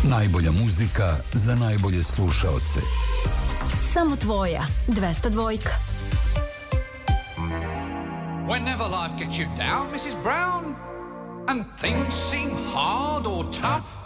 Najbolja muzika za najbolje slušaoce. Samo tvoja 202. Whenever life gets you down, Mrs. Brown, and things seem hard or tough,